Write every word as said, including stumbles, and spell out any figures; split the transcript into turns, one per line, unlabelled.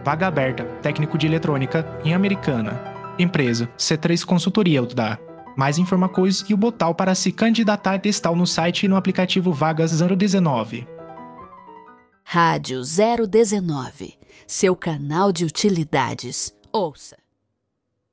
Vaga aberta, técnico de eletrônica, em Americana. Empresa, C três Consultoria dá. Mais informações e o botão para se candidatar está no site e no aplicativo Vagas zero dezenove.
Rádio zero dezenove, seu canal de utilidades. Ouça!